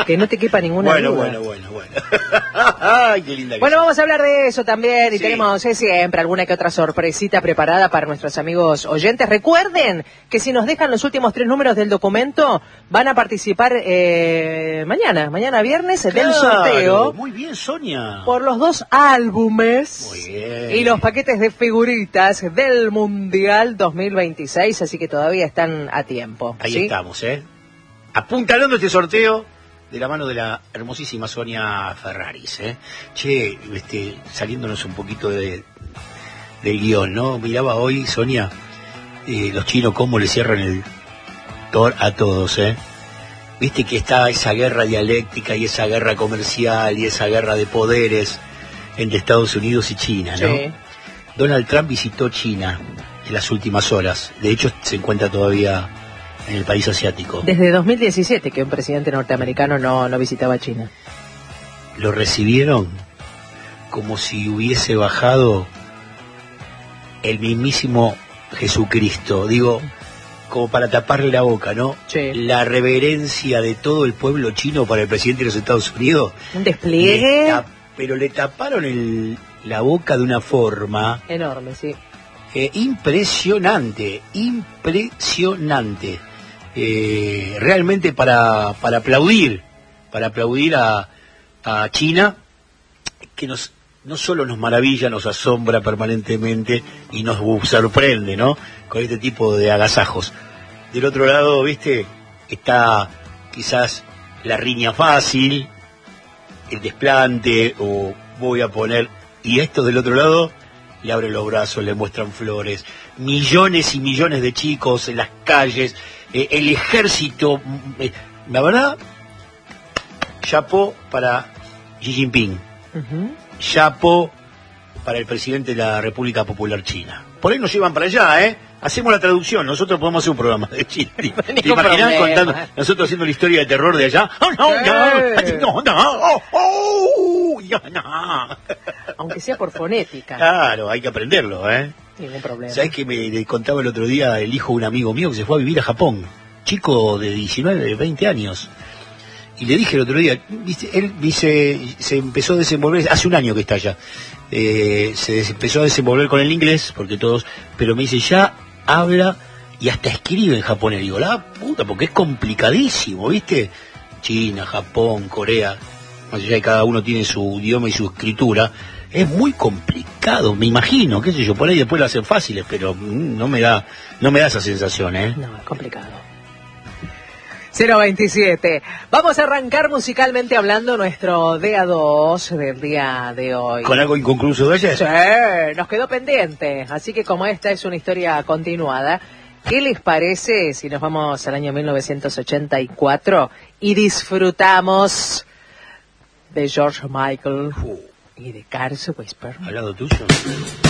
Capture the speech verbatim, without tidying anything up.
Que no te quepa ninguna bueno, duda. Bueno, bueno, bueno, Ay, qué linda que Bueno, sos. vamos a hablar de eso también y Sí. tenemos eh, siempre alguna que otra sorpresita preparada para nuestros amigos oyentes. Recuerden que si nos dejan los últimos tres números del documento, van a participar eh, mañana, mañana viernes, Claro, del sorteo muy bien, Sonia. por los dos álbumes Muy bien. y los paquetes de figuritas del Mundial dos mil veintiséis, así que todavía están a tiempo. Ahí ¿sí? estamos, ¿eh? Apuntalando este sorteo de la mano de la hermosísima Sonia Ferraris, ¿eh? Che, este, saliéndonos un poquito de, del guión, ¿no? Miraba hoy, Sonia, eh, los chinos cómo le cierran el tor a todos, ¿eh? Viste que está esa guerra dialéctica y esa guerra comercial y esa guerra de poderes entre Estados Unidos y China, ¿no? Sí. Donald Trump visitó China en las últimas horas. De hecho, se encuentra todavía en el país asiático. Desde dos mil diecisiete que un presidente norteamericano no, no visitaba China. Lo recibieron como si hubiese bajado el mismísimo Jesucristo. Digo, como para taparle la boca, ¿no? Sí. La reverencia de todo el pueblo chino para el presidente de los Estados Unidos. Un despliegue Le tap- pero le taparon el, la boca de una forma enorme, sí. eh, impresionante, impresionante. Eh, realmente para, para aplaudir, para aplaudir a, a China, que nos no solo nos maravilla, nos asombra permanentemente y nos sorprende, ¿no? Con este tipo de agasajos. Del otro lado, viste, está quizás la riña fácil, el desplante, o voy a poner, y esto del otro lado, le abren los brazos, le muestran flores, millones y millones de chicos en las calles, eh, el ejército, eh, la verdad, chapó para Xi Jinping. Uh-huh. Chapo para el presidente de la República Popular China. Por ahí nos llevan para allá, ¿eh? Hacemos la traducción, nosotros podemos hacer un programa de China. ¿Te Ningún imaginas problema. contando, nosotros haciendo la historia de terror de allá? ¡Oh, no, Sí. no! ¡No, no! ¡Oh, oh, ya, no! Aunque sea por fonética. Claro, hay que aprenderlo, ¿eh? Ningún problema. ¿Sabés que me le contaba el otro día el hijo de un amigo mío que se fue a vivir a Japón? Chico de diecinueve, veinte años. Y le dije el otro día, ¿viste? Él dice, se empezó a desenvolver, hace un año que está allá, eh, se des- empezó a desenvolver con el inglés, porque todos, pero me dice, ya habla y hasta escribe en japonés. Digo, la puta, porque es complicadísimo, ¿viste? China, Japón, Corea, más allá de cada uno tiene su idioma y su escritura, es muy complicado, me imagino, qué sé yo, por ahí después lo hacen fáciles, pero mm, no me da, no me da esa sensación, ¿eh? No, es complicado. cero veintisiete. Vamos a arrancar musicalmente hablando nuestro D A dos del día de hoy. Con algo inconcluso de ayer. Sí, nos quedó pendiente. Así que como esta es una historia continuada, ¿qué les parece si nos vamos al año mil novecientos ochenta y cuatro y disfrutamos de George Michael y de Carson Whisper? Al lado tuyo.